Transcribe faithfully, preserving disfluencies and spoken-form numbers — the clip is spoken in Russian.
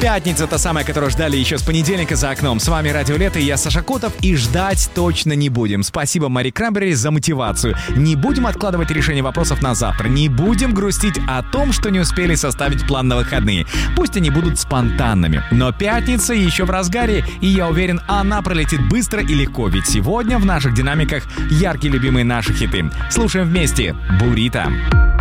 Пятница, та самая, которую ждали еще с понедельника за окном. С вами Радио Лето, и я Саша Котов, и ждать точно не будем. Спасибо Мари Краймбрери за мотивацию. Не будем откладывать решение вопросов на завтра. Не будем грустить о том, что не успели составить план на выходные. Пусть они будут спонтанными. Но пятница еще в разгаре, и я уверен, она пролетит быстро и легко. Ведь сегодня в наших динамиках яркие любимые наши хиты. Слушаем вместе. Бурито.